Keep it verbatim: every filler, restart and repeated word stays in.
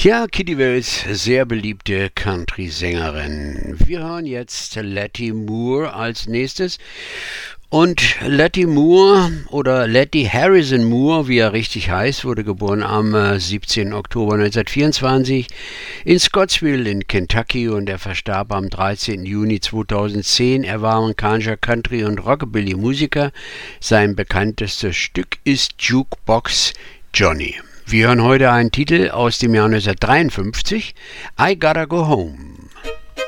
Ja, Kitty Wells, sehr beliebte Country-Sängerin. Wir hören jetzt Letty Moore als nächstes. Und Letty Moore oder Letty Harrison Moore, wie er richtig heißt, wurde geboren am äh, siebzehnten Oktober neunzehnhundertvierundzwanzig in Scottsville in Kentucky und er verstarb am dreizehnten Juni zweitausendzehn. Er war amerikanischer Country- und Rockabilly-Musiker. Sein bekanntestes Stück ist Jukebox Johnny. Wir hören heute einen Titel aus dem Jahr neunzehnhundertdreiundfünfzig, I Gotta Go Home.